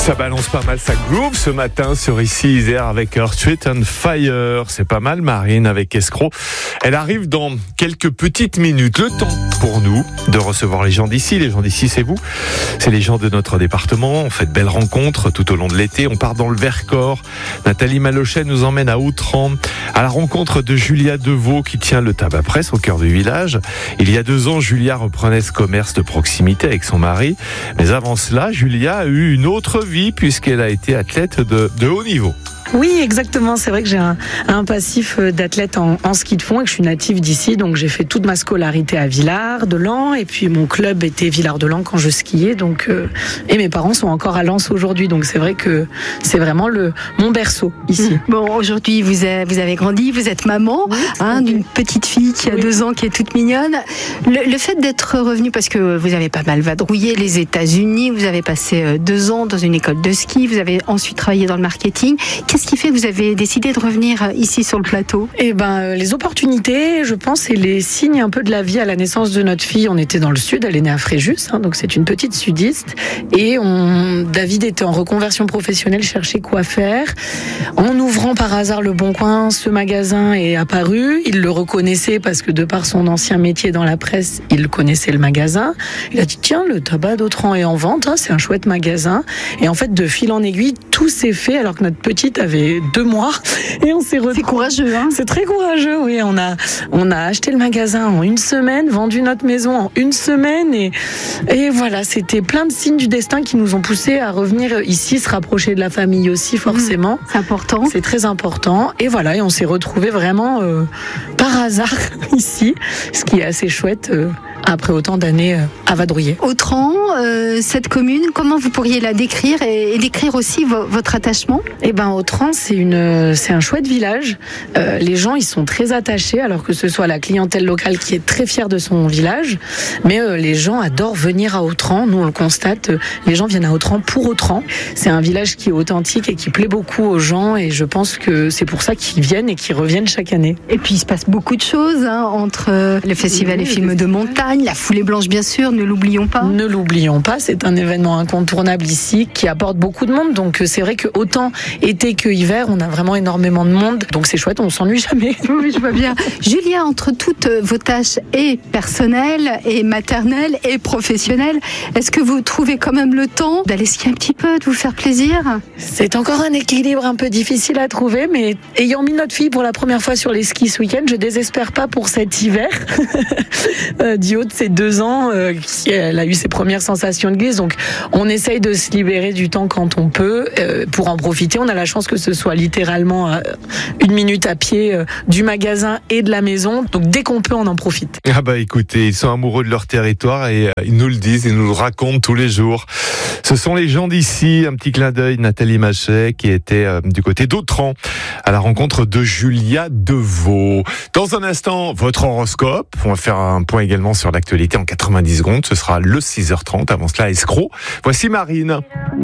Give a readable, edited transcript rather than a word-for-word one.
Ça balance pas mal, ça groove ce matin sur Ici Isère avec Earth, Street and Fire. C'est pas mal, Marine avec Escroc. Elle arrive dans quelques petites minutes. Le temps pour nous de recevoir les gens d'ici. Les gens d'ici, c'est vous. C'est les gens de notre département. On fait de belles rencontres tout au long de l'été. On part dans le Vercors. Nathalie Malochet nous emmène à Autran à la rencontre de Julia Deveau qui tient le tabac presse au cœur du village. Il y a 2 ans, Julia reprenait ce commerce de proximité avec son mari. Mais avant cela, Julia a eu une autre vie puisqu'elle a été athlète de haut niveau. Oui, exactement. C'est vrai que j'ai un passif d'athlète en ski de fond et que je suis native d'ici. Donc, j'ai fait toute ma scolarité à Villard-de-Lans. Et puis, mon club était Villard-de-Lans quand je skiais. Donc, et mes parents sont encore à Lens aujourd'hui. Donc, c'est vrai que c'est vraiment mon berceau ici. Bon, aujourd'hui, vous avez grandi, vous êtes maman d'une petite fille qui a 2 ans, qui est toute mignonne. Le fait d'être revenue, parce que vous avez pas mal vadrouillé les États-Unis, vous avez passé 2 ans dans une école de ski, vous avez ensuite travaillé dans le marketing. Qu'est-ce qui fait que vous avez décidé de revenir ici sur le plateau ? Les opportunités, je pense, et les signes un peu de la vie. À la naissance de notre fille, on était dans le sud, elle est née à Fréjus, donc c'est une petite sudiste. Et David était en reconversion professionnelle, cherchait quoi faire. En ouvrant par hasard le Bon Coin, ce magasin est apparu. Il le reconnaissait parce que de par son ancien métier dans la presse, il connaissait le magasin. Il a dit, tiens, le tabac d'Autran est en vente, c'est un chouette magasin. Et en fait, de fil en aiguille, tout s'est fait alors que notre petite avait 2 mois et on s'est retrouvés. C'est courageux, hein ? C'est très courageux, oui. On a acheté le magasin en 1 semaine, vendu notre maison en 1 semaine et voilà, c'était plein de signes du destin qui nous ont poussés à revenir ici, se rapprocher de la famille aussi, forcément. C'est important. C'est très important. Et voilà, et on s'est retrouvés vraiment par hasard ici, ce qui est assez chouette. Après autant d'années à vadrouiller. Autran, cette commune, comment vous pourriez la décrire et décrire aussi votre attachement ? Autran, c'est un chouette village. Les gens, ils sont très attachés, alors que ce soit la clientèle locale qui est très fière de son village. Mais les gens adorent venir à Autran. Nous, on le constate, les gens viennent à Autran pour Autran. C'est un village qui est authentique et qui plaît beaucoup aux gens. Et je pense que c'est pour ça qu'ils viennent et qu'ils reviennent chaque année. Et puis, il se passe beaucoup de choses entre le festival des films de montagne, la Foulée Blanche, bien sûr, ne l'oublions pas. Ne l'oublions pas, c'est un événement incontournable ici qui apporte beaucoup de monde. Donc c'est vrai que autant été que hiver, on a vraiment énormément de monde. Donc c'est chouette, on s'ennuie jamais. Oui, je vois bien. Julia, entre toutes vos tâches et personnelles, et maternelles, et professionnelles, est-ce que vous trouvez quand même le temps d'aller skier un petit peu, de vous faire plaisir ? C'est encore un équilibre un peu difficile à trouver, mais ayant mis notre fille pour la première fois sur les skis ce week-end, je désespère pas pour cet hiver. Du haut de ses 2 ans, elle a eu ses premières sensations de glisse, donc on essaye de se libérer du temps quand on peut pour en profiter. On a la chance que ce soit littéralement 1 minute à pied du magasin et de la maison, donc dès qu'on peut, on en profite. Écoutez, ils sont amoureux de leur territoire et ils nous le disent, ils nous le racontent tous les jours. Ce sont les gens d'ici. Un petit clin d'œil, Nathalie Malochet qui était du côté d'Autran à la rencontre de Julia Deveau. Dans un instant, votre horoscope. On va faire un point également sur l'actualité en 90 secondes. Ce sera le 6h30. Avant cela, Escroc. Voici Marine.